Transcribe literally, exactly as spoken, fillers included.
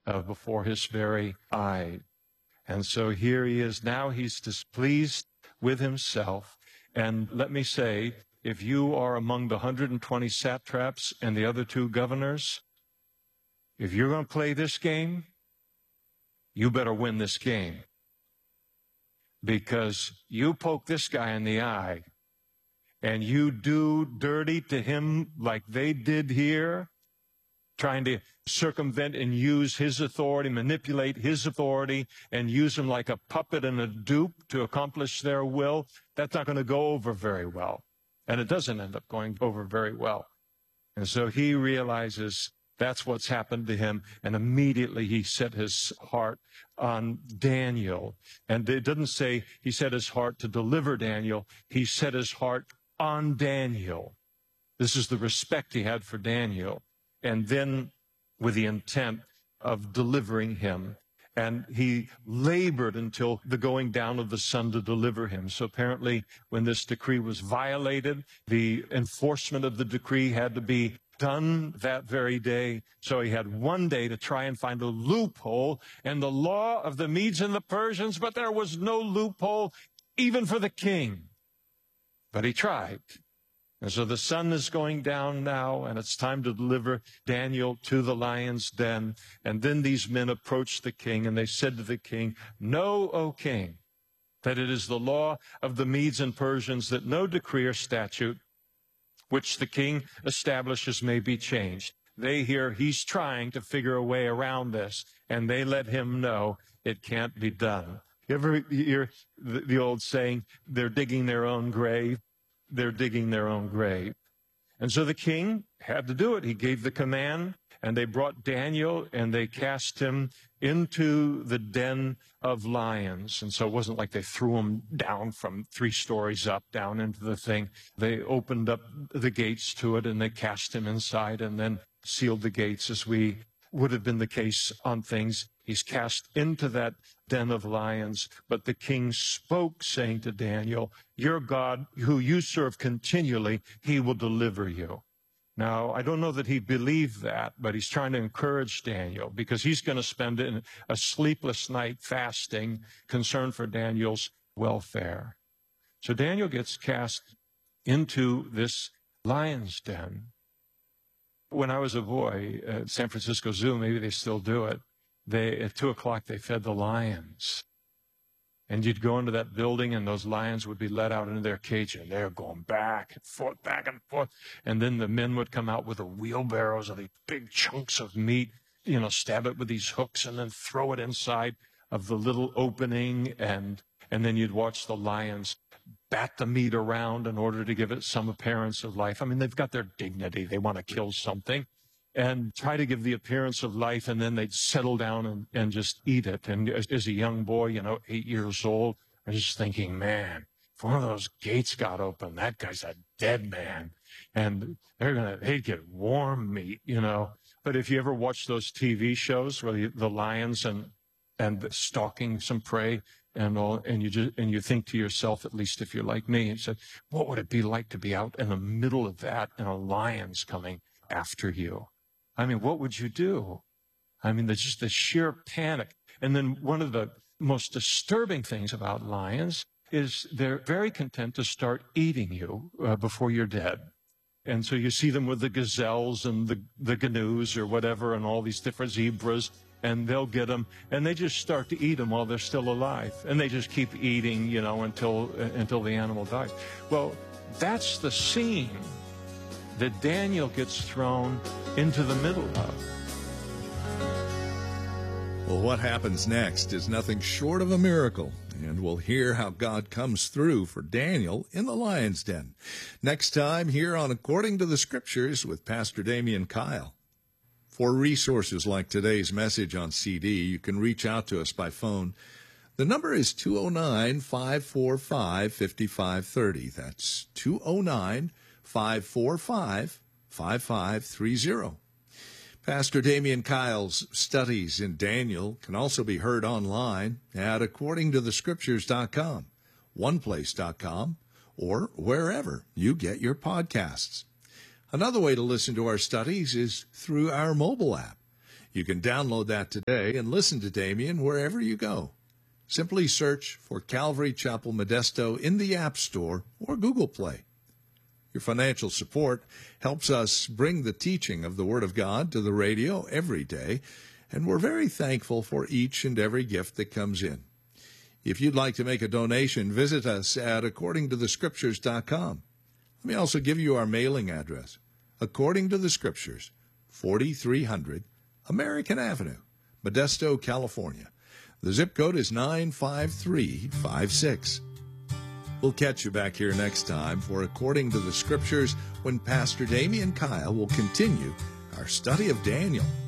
uh, before his very eyes. And so here he is. Now he's displeased with himself. And let me say, if you are among the one hundred twenty satraps and the other two governors, if you're going to play this game, you better win this game. Because you poke this guy in the eye and you do dirty to him like they did here, trying to circumvent and use his authority, manipulate his authority, and use him like a puppet and a dupe to accomplish their will, that's not going to go over very well. And it doesn't end up going over very well. And so he realizes that's what's happened to him, and immediately he set his heart on Daniel. And it doesn't say he set his heart to deliver Daniel. He set his heart on Daniel. This is the respect he had for Daniel. And then with the intent of delivering him. And he labored until the going down of the sun to deliver him. So apparently when this decree was violated, the enforcement of the decree had to be done that very day. So he had one day to try and find a loophole in the law of the Medes and the Persians, but there was no loophole even for the king. But he tried. And so the sun is going down now, and it's time to deliver Daniel to the lion's den. And then these men approached the king, and they said to the king, "Know, O king, that it is the law of the Medes and Persians that no decree or statute which the king establishes may be changed." They hear he's trying to figure a way around this, and they let him know it can't be done. You ever hear the, the old saying, they're digging their own grave? They're digging their own grave. And so the king had to do it. He gave the command, and they brought Daniel, and they cast him into the den of lions. And so it wasn't like they threw him down from three stories up, down into the thing. They opened up the gates to it, and they cast him inside, and then sealed the gates, as we would have been the case on things. He's cast into that den of lions. But the king spoke, saying to Daniel, "Your God, who you serve continually, he will deliver you." Now, I don't know that he believed that, but he's trying to encourage Daniel, because he's going to spend a sleepless night fasting, concerned for Daniel's welfare. So Daniel gets cast into this lion's den. When I was a boy at San Francisco Zoo, maybe they still do it, they, at two o'clock, they fed the lions. And you'd go into that building, and those lions would be let out into their cage, and they're going back and forth, back and forth. And then the men would come out with the wheelbarrows of these big chunks of meat, you know, stab it with these hooks, and then throw it inside of the little opening. And, and then you'd watch the lions bat the meat around in order to give it some appearance of life. I mean, they've got their dignity. They want to kill something and try to give the appearance of life, and then they'd settle down and, and just eat it. And as, as a young boy, you know, eight years old, I was just thinking, man, if one of those gates got open, that guy's a dead man. And they're going to, they'd get warm meat, you know. But if you ever watch those T V shows where the, the lions and, and stalking some prey and all, and you just, and you think to yourself, at least if you're like me, and said, what would it be like to be out in the middle of that and a lion's coming after you? I mean, what would you do? I mean, there's just the sheer panic. And then one of the most disturbing things about lions is they're very content to start eating you uh, before you're dead. And so you see them with the gazelles and the, the gnus or whatever, and all these different zebras, and they'll get them, and they just start to eat them while they're still alive. And they just keep eating, you know, until, uh, until the animal dies. Well, that's the scene that Daniel gets thrown into the middle of. Well, what happens next is nothing short of a miracle, and we'll hear how God comes through for Daniel in the lion's den. Next time here on According to the Scriptures with Pastor Damian Kyle. For resources like today's message on C D, you can reach out to us by phone. The number is two oh nine, five four five, five five three oh. That's two oh nine, five four five, five five three oh. Pastor Damian Kyle's studies in Daniel can also be heard online at according to the scriptures dot com, one place dot com, or wherever you get your podcasts. Another way to listen to our studies is through our mobile app. You can download that today and listen to Damien wherever you go. Simply search for Calvary Chapel Modesto in the App Store or Google Play. Your financial support helps us bring the teaching of the Word of God to the radio every day, and we're very thankful for each and every gift that comes in. If you'd like to make a donation, visit us at according to the scriptures dot com. Let me also give you our mailing address. According to the Scriptures, forty-three hundred American Avenue, Modesto, California. The zip code is nine five three five six. We'll catch you back here next time for According to the Scriptures, when Pastor Damien Kyle will continue our study of Daniel.